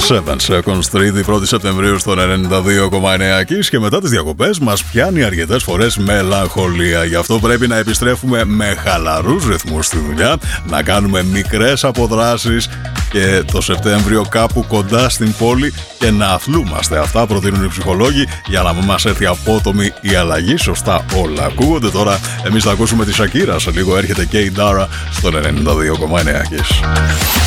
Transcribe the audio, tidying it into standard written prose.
Seven Seconds, Τρίτη 1η Σεπτεμβρίου στο 92,9 και μετά τις διακοπές μας πιάνει αρκετές φορές μελαγχολία. Γι' αυτό πρέπει να επιστρέφουμε με χαλαρούς ρυθμούς στη δουλειά, να κάνουμε μικρές αποδράσεις και το Σεπτέμβριο κάπου κοντά στην πόλη και να αθλούμαστε. Αυτά προτείνουν οι ψυχολόγοι για να μην μας έρθει απότομη η αλλαγή. Σωστά όλα ακούγονται. Τώρα εμείς θα ακούσουμε τη Σακύρα. Σε λίγο έρχεται και η Ντάρα στο 92,9.